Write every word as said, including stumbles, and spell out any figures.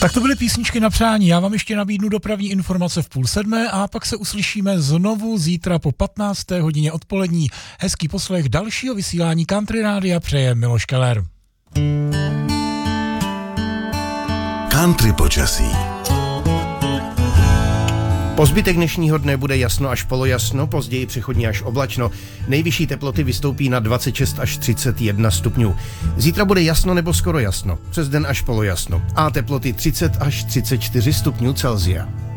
Tak to byly písničky na přání. Já vám ještě nabídnu dopravní informace v půl sedmé a pak se uslyšíme znovu zítra po patnácté hodině odpolední. Hezký poslech dalšího vysílání Country Rádia přeje Miloš Keller. Country počasí. Po zbytek dnešního dne bude jasno až polojasno, později přechodně až oblačno. Nejvyšší teploty vystoupí na dvacet šest až třicet jedna stupňů. Zítra bude jasno nebo skoro jasno, přes den až polojasno a teploty třicet až třicet čtyři stupňů Celsia.